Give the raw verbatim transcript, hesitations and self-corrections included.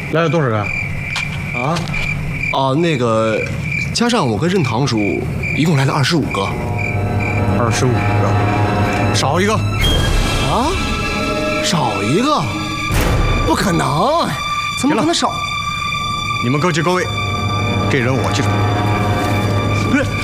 来了多少人？ 啊？啊，那个，加上我跟任堂叔，一共来了二十五个。 二十五个，少一个。 啊？少一个？不可能！怎么可能少？ 你们各就各位，这人我记住。 不是。